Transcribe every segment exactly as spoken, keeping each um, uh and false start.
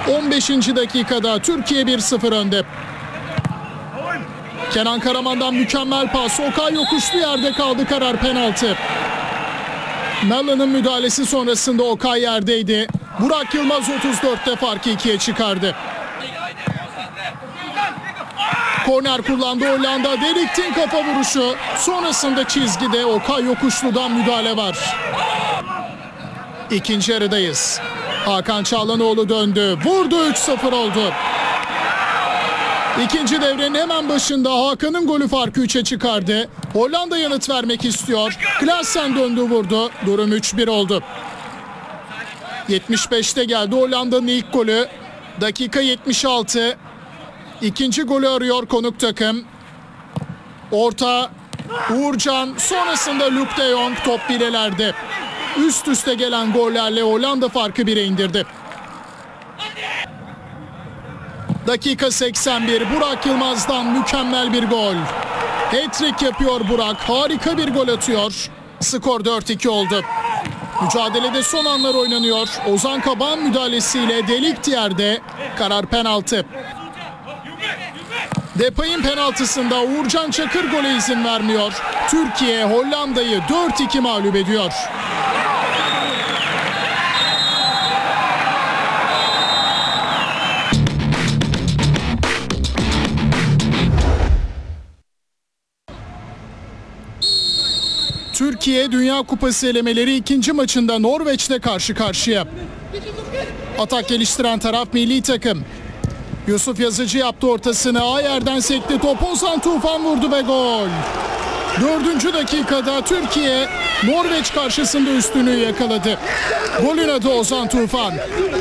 on beşinci dakikada Türkiye bir sıfır önde. Kenan Karaman'dan mükemmel pas. Okay yokuşlu yerde kaldı, karar penaltı. Mellon'un müdahalesi sonrasında Okay yerdeydi. Burak Yılmaz otuz dörtte farkı ikiye çıkardı. Korner kullandı Hollanda. De Ligt'in kafa vuruşu. Sonrasında çizgide Okay yokuşludan müdahale var. İkinci yarıdayız. Hakan Çağlanoğlu döndü. Vurdu, üç sıfır oldu. İkinci devrenin hemen başında Hakan'ın golü farkı üçe çıkardı. Hollanda yanıt vermek istiyor. Klaassen döndü, vurdu. Durum üç bir oldu. yetmiş beşte geldi Hollanda'nın ilk golü. Dakika yetmiş altı. İkinci golü arıyor konuk takım. Orta Uğurcan, sonrasında Luuk de Jong, top bilelerde. Üst üste gelen gollerle Hollanda farkı bire indirdi. Dakika seksen bir, Burak Yılmaz'dan mükemmel bir gol. Hat-trick yapıyor Burak, harika bir gol atıyor. Skor dört iki oldu. Mücadelede son anlar oynanıyor. Ozan Kabak'ın müdahalesiyle De Ligt yerde, karar penaltı. Depay'ın penaltısında Uğurcan Çakır gole izin vermiyor. Türkiye Hollanda'yı dört iki mağlup ediyor. Türkiye Dünya Kupası elemeleri ikinci maçında Norveç'te karşı karşıya. Atak geliştiren taraf milli takım. Yusuf Yazıcı yaptı ortasını. Ayer'den sekti top. Ozan Tufan vurdu ve gol. Dördüncü dakikada Türkiye Norveç karşısında üstünlüğü yakaladı. Golün adı Ozan Tufan.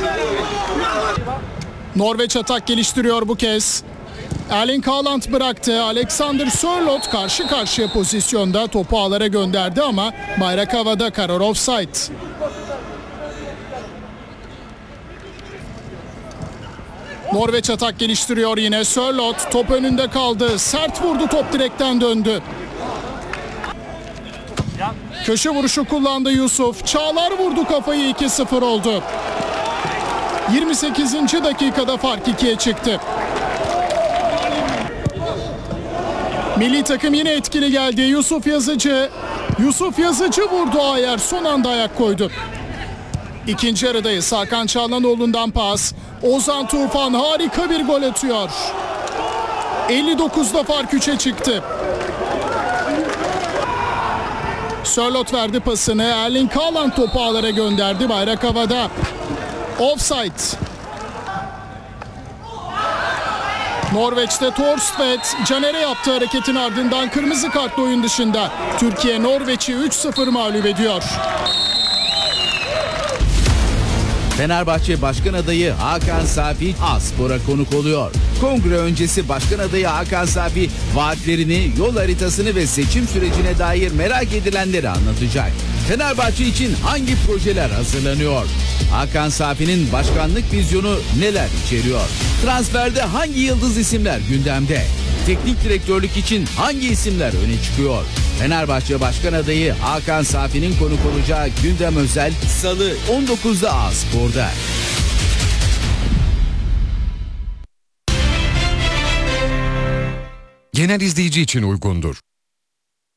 Norveç atak geliştiriyor bu kez. Erling Haaland bıraktı. Alexander Sørloth karşı karşıya pozisyonda topu ağlara gönderdi ama bayrak havada, karar offside. Norveç atak geliştiriyor yine. Sørloth top önünde kaldı. Sert vurdu, top direkten döndü. Köşe vuruşu kullandı Yusuf. Çağlar vurdu kafayı, iki sıfır oldu. yirmi sekizinci dakikada fark ikiye çıktı. Milli takım yine etkili geldi. Yusuf Yazıcı. Yusuf Yazıcı vurdu, Ayer son anda ayak koydu. İkinci yarıdayız. Hakan Çağlanoğlu'ndan pas. Ozan Tufan harika bir gol atıyor. elli dokuzda fark üçe çıktı. Sørloth verdi pasını. Erling Haaland topu ağlara gönderdi. Bayrak havada. Offside. Norveç'te Thorstvedt Caner'e yaptığı hareketin ardından kırmızı kartla oyun dışında. Türkiye Norveç'i üç sıfır mağlup ediyor. Fenerbahçe Başkan Adayı Hakan Safi A-Spor'a konuk oluyor. Kongre öncesi Başkan Adayı Hakan Safi vaatlerini, yol haritasını ve seçim sürecine dair merak edilenleri anlatacak. Fenerbahçe için hangi projeler hazırlanıyor? Hakan Safi'nin başkanlık vizyonu neler içeriyor? Transferde hangi yıldız isimler gündemde? Teknik direktörlük için hangi isimler öne çıkıyor? Fenerbahçe Başkan Adayı Hakan Safi'nin konuk olacağı gündem özel Salı on dokuzda A-Spor'da. Genel izleyici için uygundur.